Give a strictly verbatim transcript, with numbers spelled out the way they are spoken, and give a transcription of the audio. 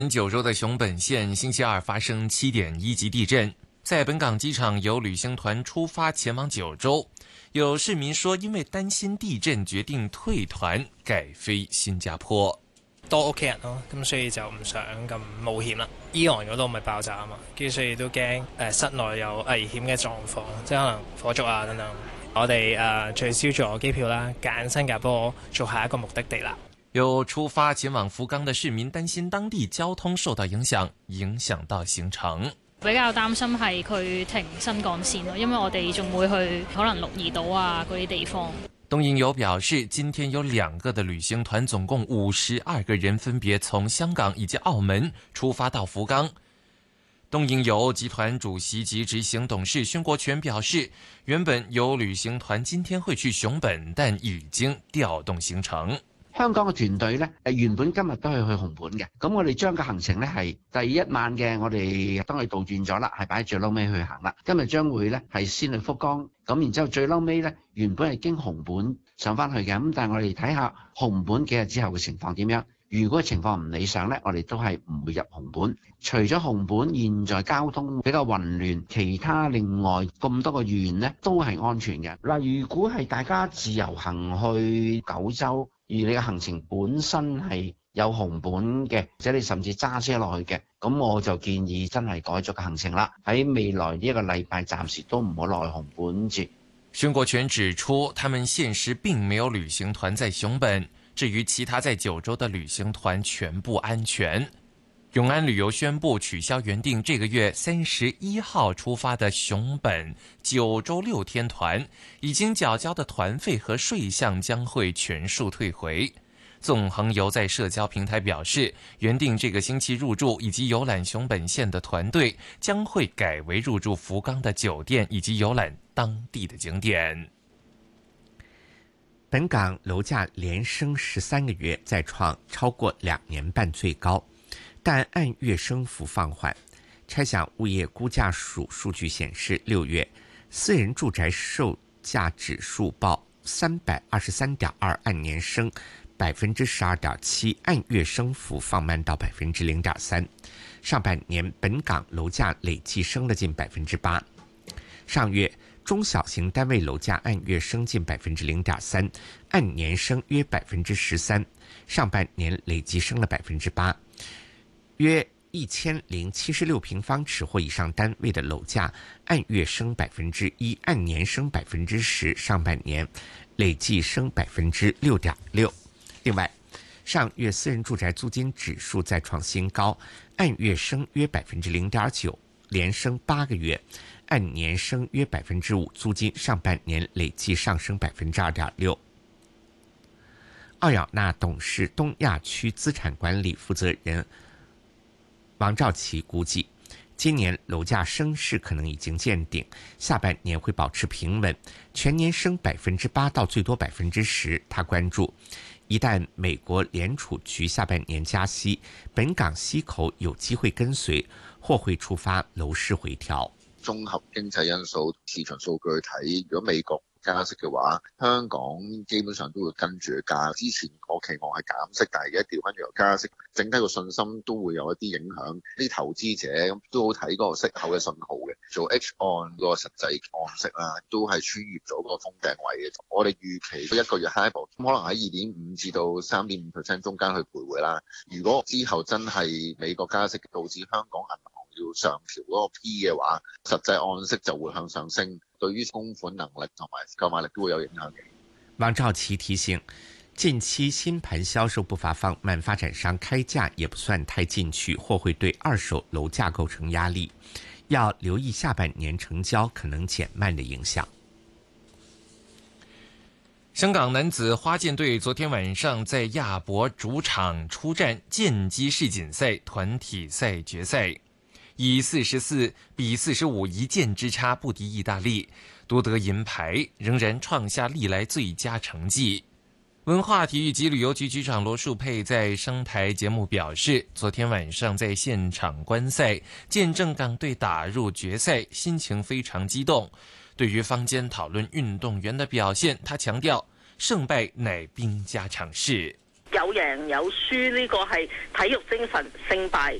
九州的熊本县星期二发生七点一级地震，在本港机场有旅行团出发前往九州，有市民說因為擔心地震決定退團，改飛新加坡。 多屋企人咯，咁所以就唔想咁冒險啦。伊朗嗰度咪爆炸啊嘛，跟住所以都驚誒室內有危險嘅狀況，即係可能火燭啊等等。我哋誒取消咗機票啦，揀新加坡做下一個目的地啦。 有出發前往福岡的市民擔心當地交通受到影響，影響到行程。 比較擔心係佢停新幹線咯，因為我哋仲會去可能鹿兒島啊嗰啲地方。 東瀛遊表示，今天有兩個的旅行團，總共五十二個人，分別從香港以及澳門出發到福岡。東瀛遊集團主席及執行董事宣國全表示，原本有旅行團今天會去熊本，但已經調動行程。 香港嘅團隊呢，誒原本今日都係去熊本嘅，咁我哋將個行程呢係第一晚嘅，我哋當佢倒轉咗啦，係擺喺最撈尾去行啦。今日將會呢係先去福岡，咁然之後最撈尾呢，原本係經熊本上返去嘅，咁但係我哋睇下熊本幾日之後嘅情況點樣。如果情況唔理想呢，我哋都係唔會入熊本。除咗熊本現在交通比較混亂，其他另外咁多個縣呢都係安全嘅。嗱，如果係大家自由行去九州，而你嘅行程本身係有熊本嘅，或者你甚至揸車落去嘅，咁我就建議真係改咗個行程啦。喺未來呢一個禮拜，暫時都唔好落去熊本住。 宣國全指出，他們現時並沒有旅行團在熊本。至於其他在九州的旅行團全部安全。永安旅遊宣布取消原定這個月三十一號出發的熊本、九州六天團，已經繳交的團費和稅項將會全數退回。縱橫遊在社交平台表示，原定這個星期入住以及遊覽熊本縣的團隊將會改為入住福岡的酒店以及遊覽當地的景點。 本港樓價連升十三個月，再創超過兩年半最高，但按月升幅放緩。差餉物業估價署數據顯示，六月私人住宅售價指數報三百二十三點二，按年升百分之十二點七，按月升幅放慢到百分之零點三。上半年本港樓價累計升了近百分之八。上月中小型單位樓價按月升近百分之零點三，按年升約百分之十三，上半年累計升了百分之八。約一千零七十六平方尺或以上單位的樓價按月升百分之一，按年升百分之十，上半年累計升百分之六點六。另外，上月私人住宅租金指數再創新高，按月升約百分之零點九，連升八個月。按年升約百分之五，租金上半年累計上升百分之二點六。奧雅納董事東亞區資產管理負責人王兆琪估計，今年樓價升勢可能已經見頂，下半年會保持平穩，全年升百分之八到最多百分之十。他關注，一旦美國聯儲局下半年加息，本港息口有機會跟隨，或會觸發樓市回調。 綜合經濟因素、市場數據去睇，如果美國加息嘅話，香港基本上都會跟住加。之前我期望係減息，但係而家調翻轉加息，整體個信心都會有一啲影響。啲投資者都好睇嗰個息口嘅信號嘅，做 H 按個實際按息啦，都係穿越咗個封頂位嘅。我哋預期一個月 HIBOR 可能喺二點五至到三點五 percent 中間去徘徊啦。如果之後真係美國加息導致香港銀行要上調嗰個 P 嘅話，實際按息就會向上升，對於供款能力同埋購買力都會有影響嘅。 王兆琪提醒，近期新盤銷售步伐放慢，發展商開價也不算太進取，或會對二手樓價構成壓力，要留意下半年成交可能減慢的影響。 香港男子花劍隊昨天晚上在亞博主場出戰劍擊世錦賽團體賽決賽，以四十四比四十五一劍之差不敵意大利，奪得銀牌，仍然創下歷來最佳成績。文化體育及旅遊局局長羅淑佩在商台節目表示，昨天晚上在現場觀賽，見證港隊打入決賽，心情非常激動。對於坊間討論運動員的表現，他強調勝敗乃兵家常事。 入有贏有輸，呢個係體育精神勝敗。